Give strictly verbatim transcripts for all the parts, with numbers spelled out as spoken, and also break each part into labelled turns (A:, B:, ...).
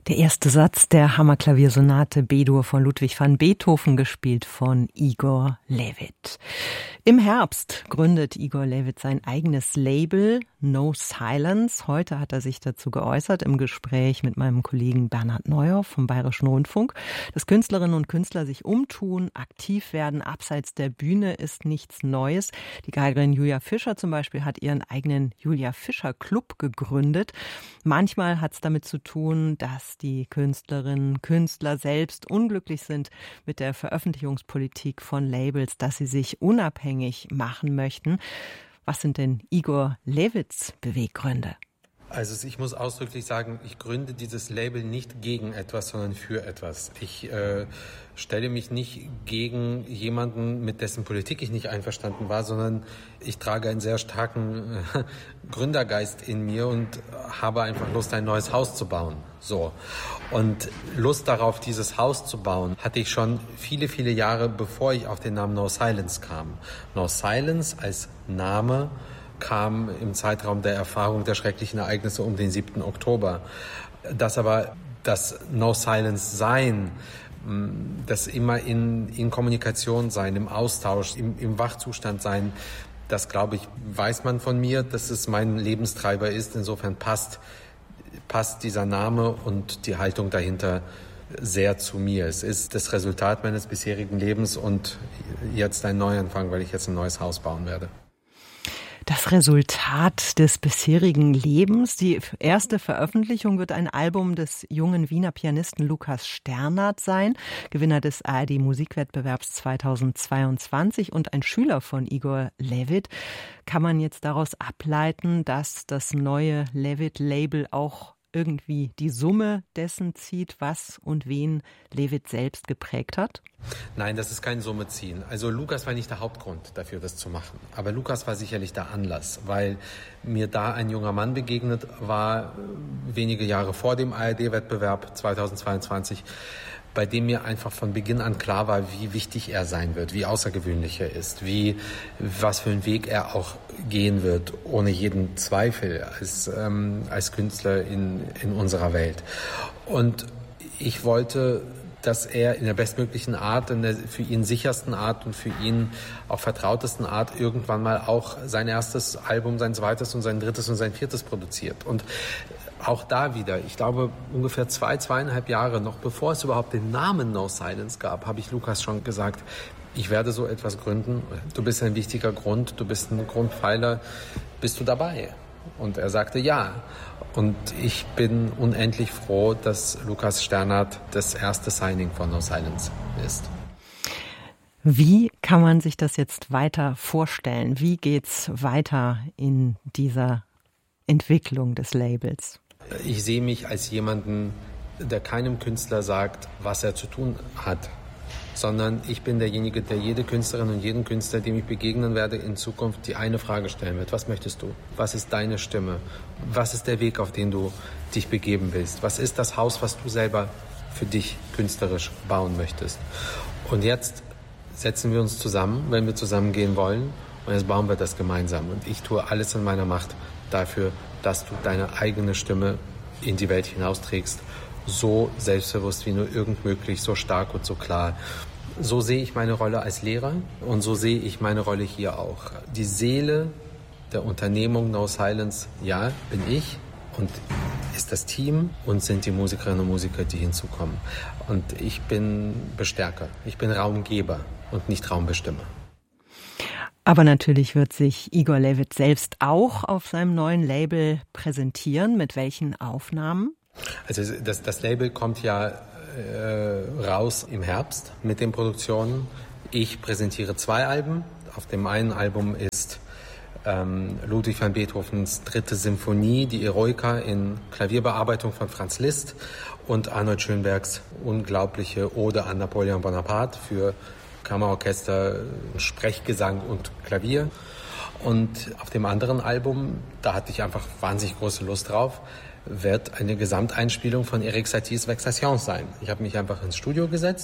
A: Der erste Satz der Hammerklaviersonate B-Dur von Ludwig van Beethoven, gespielt von Igor Levit. Im Herbst gründet Igor Levit sein eigenes Label No Silence. Heute hat er sich dazu geäußert im Gespräch mit meinem Kollegen Bernhard Neuhoff vom Bayerischen Rundfunk. Dass Künstlerinnen und Künstler sich umtun, aktiv werden abseits der Bühne, ist nichts Neues. Die Geigerin Julia Fischer zum Beispiel hat ihren eigenen Julia Fischer Club gegründet. Manchmal hat es damit zu tun, dass die Künstlerinnen, Künstler selbst unglücklich sind mit der Veröffentlichungspolitik von Labels, dass sie sich unabhängig machen möchten. Was sind denn Igor Levits Beweggründe?
B: Also ich muss ausdrücklich sagen, ich gründe dieses Label nicht gegen etwas, sondern für etwas. Ich äh, stelle mich nicht gegen jemanden, mit dessen Politik ich nicht einverstanden war, sondern ich trage einen sehr starken äh, Gründergeist in mir und habe einfach Lust, ein neues Haus zu bauen. So. Und Lust darauf, dieses Haus zu bauen, hatte ich schon viele, viele Jahre, bevor ich auf den Namen No Silence kam. No Silence als Name kam im Zeitraum der Erfahrung der schrecklichen Ereignisse um den siebten Oktober. Dass aber das No Silence Sein, das immer in, in Kommunikation sein, im Austausch, im, im Wachzustand sein, das, glaube ich, weiß man von mir, dass es mein Lebenstreiber ist. Insofern passt, passt dieser Name und die Haltung dahinter sehr zu mir. Es ist das Resultat meines bisherigen Lebens und jetzt ein Neuanfang, weil ich jetzt ein neues Haus bauen werde.
A: Das Resultat des bisherigen Lebens. Die erste Veröffentlichung wird ein Album des jungen Wiener Pianisten Lukas Sternert sein, Gewinner des A R D-Musikwettbewerbs zweitausendzweiundzwanzig und ein Schüler von Igor Levit. Kann man jetzt daraus ableiten, dass das neue Levit-Label auch irgendwie die Summe dessen zieht, was und wen Levit selbst geprägt hat?
B: Nein, das ist kein Summe ziehen. Also Lukas war nicht der Hauptgrund dafür, das zu machen. Aber Lukas war sicherlich der Anlass, weil mir da ein junger Mann begegnet war, wenige Jahre vor dem A R D-Wettbewerb zweitausendzweiundzwanzig, bei dem mir einfach von Beginn an klar war, wie wichtig er sein wird, wie außergewöhnlich er ist, wie, was für einen Weg er auch gehen wird, ohne jeden Zweifel als, ähm, als Künstler in, in unserer Welt. Und ich wollte, dass er in der bestmöglichen Art, in der für ihn sichersten Art und für ihn auch vertrautesten Art irgendwann mal auch sein erstes Album, sein zweites und sein drittes und sein viertes produziert. Und auch da wieder, ich glaube, ungefähr zwei, zweieinhalb Jahre, noch bevor es überhaupt den Namen No Silence gab, habe ich Lukas schon gesagt, ich werde so etwas gründen. Du bist ein wichtiger Grund, du bist ein Grundpfeiler, bist du dabei? Und er sagte ja. Und ich bin unendlich froh, dass Lukas Sternert das erste Signing von No Silence ist.
A: Wie kann man sich das jetzt weiter vorstellen? Wie geht's weiter in dieser Entwicklung des Labels?
B: Ich sehe mich als jemanden, der keinem Künstler sagt, was er zu tun hat, sondern ich bin derjenige, der jede Künstlerin und jeden Künstler, dem ich begegnen werde, in Zukunft die eine Frage stellen wird. Was möchtest du? Was ist deine Stimme? Was ist der Weg, auf den du dich begeben willst? Was ist das Haus, was du selber für dich künstlerisch bauen möchtest? Und jetzt setzen wir uns zusammen, wenn wir zusammen gehen wollen, und jetzt bauen wir das gemeinsam. Und ich tue alles in meiner Macht dafür, dass du deine eigene Stimme in die Welt hinausträgst, so selbstbewusst wie nur irgend möglich, so stark und so klar. So sehe ich meine Rolle als Lehrer und so sehe ich meine Rolle hier auch. Die Seele der Unternehmung No Silence, ja, bin ich und ist das Team und sind die Musikerinnen und Musiker, die hinzukommen. Und ich bin Bestärker, ich bin Raumgeber und nicht Raumbestimmer.
A: Aber natürlich wird sich Igor Levit selbst auch auf seinem neuen Label präsentieren. Mit welchen Aufnahmen?
B: Also das, das Label kommt ja äh, raus im Herbst mit den Produktionen. Ich präsentiere zwei Alben. Auf dem einen Album ist ähm, Ludwig van Beethovens dritte Symphonie, die Eroica in Klavierbearbeitung von Franz Liszt und Arnold Schönbergs unglaubliche Ode an Napoleon Bonaparte für Kammerorchester, Sprechgesang und Klavier. Und auf dem anderen Album, da hatte ich einfach wahnsinnig große Lust drauf, wird eine Gesamteinspielung von Erik Satie's Vexation sein. Ich habe mich einfach ins Studio gesetzt,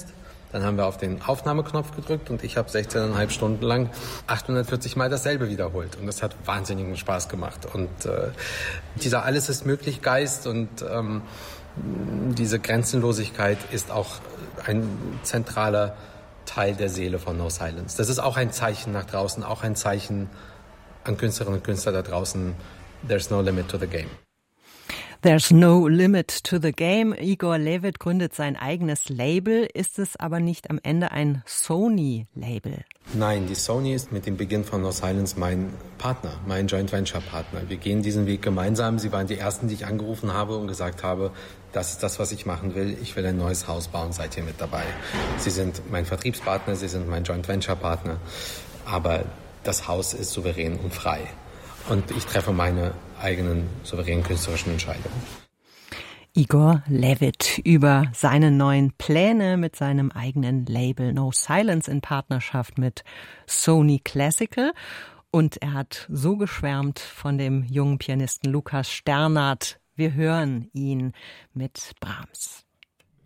B: Dann haben wir auf den Aufnahmeknopf gedrückt und ich habe sechzehneinhalb Stunden lang achthundertvierzig Mal dasselbe wiederholt. Und das hat wahnsinnigen Spaß gemacht. Und äh, dieser Alles ist möglich Geist und ähm, diese Grenzenlosigkeit ist auch ein zentraler Teil der Seele von No Silence. Das ist auch ein Zeichen nach draußen, auch ein Zeichen an Künstlerinnen und Künstler da draußen. There's no limit to the game.
A: There's no limit to the game. Igor Levit gründet sein eigenes Label. Ist es aber nicht am Ende ein Sony-Label?
B: Nein, die Sony ist mit dem Beginn von No Silence mein Partner, mein Joint Venture Partner. Wir gehen diesen Weg gemeinsam. Sie waren die ersten, die ich angerufen habe und gesagt habe, das ist das, was ich machen will. Ich will ein neues Haus bauen, seid ihr mit dabei. Sie sind mein Vertriebspartner, Sie sind mein Joint Venture Partner. Aber das Haus ist souverän und frei. Und ich treffe meine eigenen souveränen künstlerischen Entscheidungen.
A: Igor Levit über seine neuen Pläne mit seinem eigenen Label No Silence in Partnerschaft mit Sony Classical. Und er hat so geschwärmt von dem jungen Pianisten Lukas Sternert. Wir hören ihn mit Brahms.